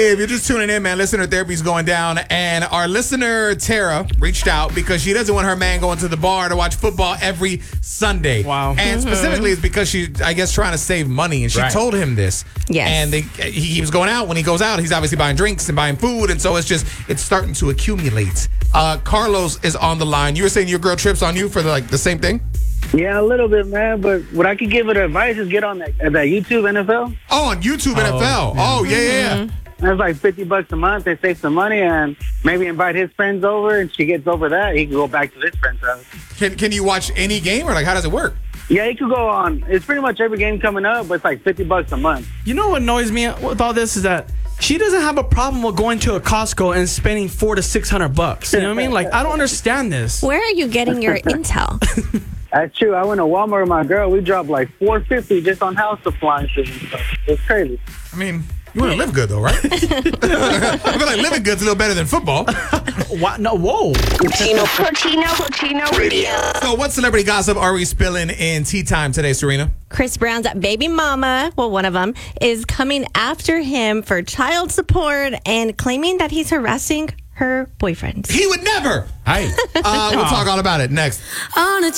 Hey, if you're just tuning in, man, listener therapy is going down. And our listener, Tara, reached out because she doesn't want her man going to the bar to watch football every Sunday. Wow. And specifically, it's because she's, I guess, trying to save money. And she told him this. Yes. And he was going out. When he goes out, he's obviously buying drinks and buying food. And so it's starting to accumulate. Carlos is on the line. You were saying your girl trips on you for the same thing? Yeah, a little bit, man. But what I could give her advice is get on that YouTube NFL. Oh, on YouTube NFL. Oh, yeah. That's like $50 a month. They save some money and maybe invite his friends over. And she gets over that, he can go back to his friend's house. Can you watch any game, or how does it work? Yeah, he could go on. It's pretty much every game coming up, but it's like $50 a month. You know what annoys me with all this is that she doesn't have a problem with going to a Costco and spending $400 to $600. You know what I mean? Like, I don't understand this. Where are you getting your intel? That's true. I went to Walmart with my girl. We dropped like $450 just on house appliances and stuff. It's crazy. I mean, you want to live good, though, right? I feel like living good's a little better than football. What? No, whoa. Portino Radio. So what celebrity gossip are we spilling in Tea Time today, Serena? Chris Brown's baby mama, well, one of them, is coming after him for child support and claiming that he's harassing her boyfriend. He would never. Hi. We'll talk all about it next. On a